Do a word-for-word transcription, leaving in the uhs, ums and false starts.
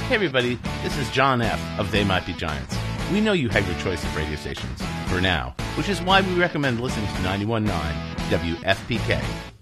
Hey everybody, this is John F. of They Might Be Giants. We know you have your choice of radio stations, for now, which is why we recommend listening to ninety-one point nine W F P K.